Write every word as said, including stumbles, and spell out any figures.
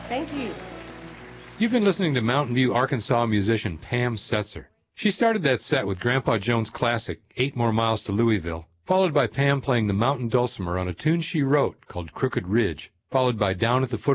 Thank you. You've been listening to Mountain View, Arkansas musician Pam Setzer. She started that set with Grandpa Jones' classic, Eight More Miles to Louisville, followed by Pam playing the mountain dulcimer on a tune she wrote called Crooked Ridge, followed by Down at the Foot